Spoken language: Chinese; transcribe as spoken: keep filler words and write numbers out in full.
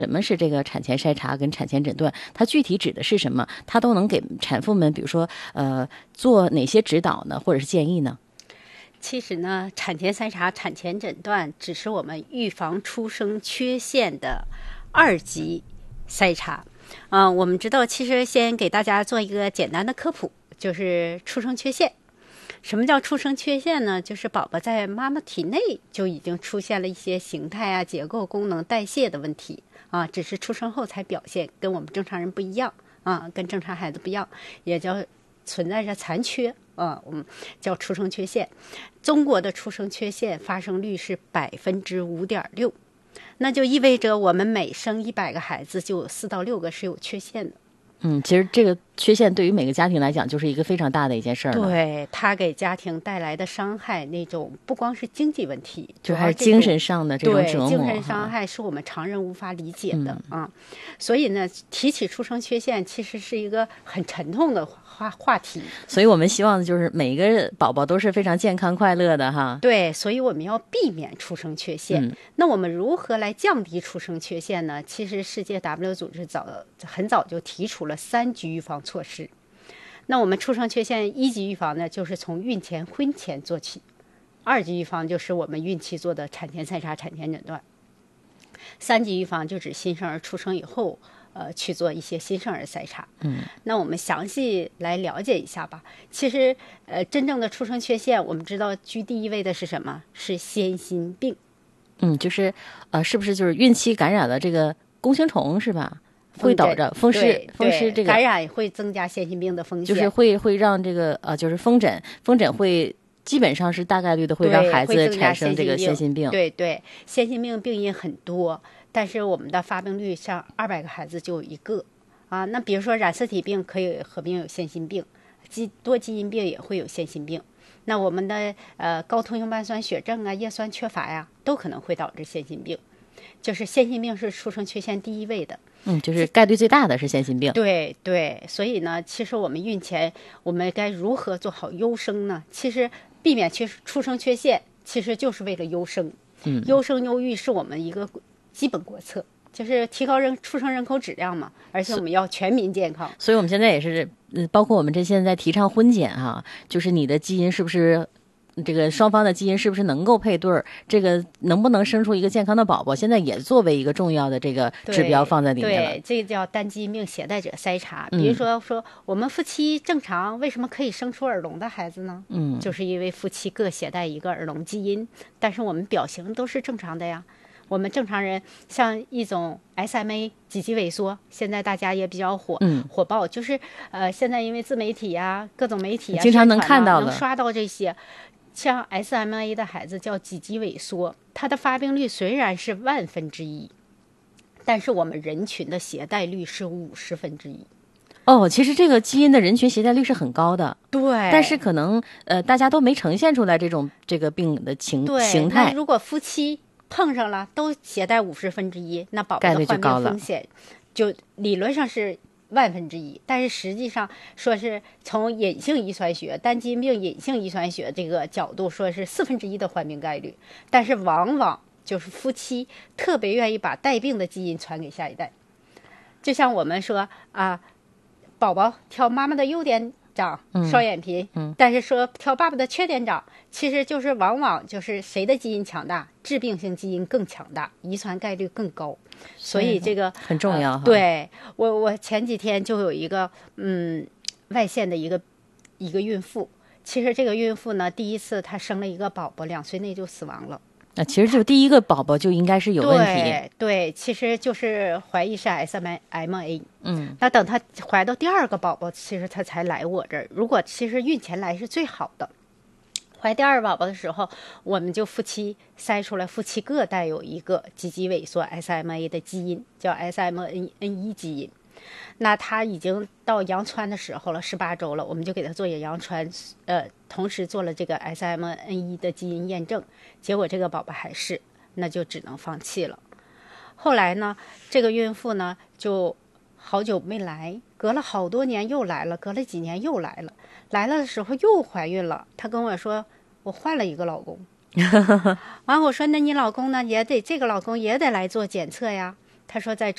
什么是这个产前筛查跟产前诊断？它具体指的是什么？它都能给产妇们，比如说呃，做哪些指导呢，或者是建议呢？ 其实呢，产前筛查、产前诊断只是我们预防出生缺陷的二级筛查。嗯、呃，我们知道，其实先给大家做一个简单的科普，就是出生缺陷。什么叫出生缺陷呢？就是宝宝在妈妈体内就已经出现了一些形态啊、结构、功能、代谢的问题啊，只是出生后才表现，跟我们正常人不一样啊，跟正常孩子不一样，也叫存在着残缺啊，我们叫出生缺陷。中国的出生缺陷发生率是百分之五点六，那就意味着我们每生一百个孩子就有四到六个是有缺陷的。 嗯，其实这个缺陷对于每个家庭来讲就是一个非常大的一件事儿。 对，它给家庭带来的伤害，那种不光是经济问题， 就还是精神上的这种折磨。 对，精神伤害是我们常人无法理解的、嗯、啊。所以呢，提起出生缺陷，其实是一个很沉痛的话话题。 所以我们希望就是每一个宝宝都是非常健康快乐的哈。 对，所以我们要避免出生缺陷。嗯、那我们如何来降低出生缺陷呢？其实世界 W 组织早很早就提出了三级预防措施。那我们出生缺陷一级预防呢，就是从孕前、婚前做起；二级预防就是我们孕期做的产前筛查、产前诊断；三级预防就指新生儿出生以后，呃，去做一些新生儿筛查。 嗯， 那我们详细来了解一下吧。其实，呃，真正的出生缺陷，我们知道居第一位的是什么？是先心病。 嗯，就是呃，是不是就是孕期感染了这个弓形虫是吧？会导致风湿，风湿这个感染会增加先心病的风险， 就是会会让这个呃，就是风疹，风疹会基本上是大概率的会让孩子产生这个先心病。 对对，先心病病因很多，但是我们的发病率像二百个孩子就有一个啊。那比如说染色体病可以合并有先心病，基多基因病也会有先心病。那我们的呃高通用半酸血症啊、叶酸缺乏呀，都可能会导致先心病。就是先心病是出生缺陷第一位的。 嗯，就是概率最大的是先心病。 对对，所以呢，其实我们孕前我们该如何做好优生呢？其实避免缺出生缺陷，其实就是为了优生。 嗯， 优生优育是我们一个基本国策，就是提高人出生人口质量嘛，而且我们要全民健康。 所以我们现在也是，嗯，包括我们这现在提倡婚检哈，就是你的基因是不是？这个双方的基因是不是能够配对儿？这个能不能生出一个健康的宝宝？现在也作为一个重要的这个指标放在里面了。 对，这个叫单基因病携带者筛查。比如说，说我们夫妻正常，为什么可以生出耳聋的孩子呢？ 嗯， 就是因为夫妻各携带一个耳聋基因，但是我们表型都是正常的呀。我们正常人像一种 S M A 几级萎缩，现在大家也比较火， 嗯， 火爆，就是呃，现在因为自媒体呀、各种媒体啊， 经常能看到的， 能刷到这些。像 S M A 的孩子叫几级萎缩，它的发病率虽然是万分之一，但是我们人群的携带率是五十分之一。 哦，其实这个基因的人群携带率是很高的， 对， 但是可能呃大家都没呈现出来这种这个病的情形态。 那如果夫妻碰上了都携带五十分之一，那宝宝的患病风险就理论上是万分之一，但是实际上说是从隐性遗传学、单基因病隐性遗传学这个角度说是四分之一的患病概率，但是往往就是夫妻特别愿意把带病的基因传给下一代。就像我们说啊，宝宝挑妈妈的优点长，双眼皮， 嗯， 但是说挑爸爸的缺点长，其实就是往往就是谁的基因强大，致病性基因更强大，遗传概率更高，所以这个很重要、 呃。对，我我前几天就有一个嗯外县的一个一个孕妇，其实这个孕妇呢，第一次她生了一个宝宝，两岁内就死亡了。 那、啊、其实就第一个宝宝就应该是有问题。 对对，其实就是怀疑是 S M A。 嗯， 那等她怀到第二个宝宝，其实她才来我这儿。如果其实孕前来是最好的。怀第二宝宝的时候，我们就夫妻筛出来，夫妻各带有一个几级萎缩 S M A 的基因，叫 S M N N 一基因。那他已经到羊穿的时候了，十八周了，我们就给他做野羊穿，呃，同时做了这个 S M N 一的基因验证，结果这个宝宝还是，那就只能放弃了。后来呢，这个孕妇呢就好久没来，隔了好多年又来了，隔了几年又来了，来了的时候又怀孕了。她跟我说，我换了一个老公。完我说，那你老公呢？也得这个老公也得来做检测呀。 他说在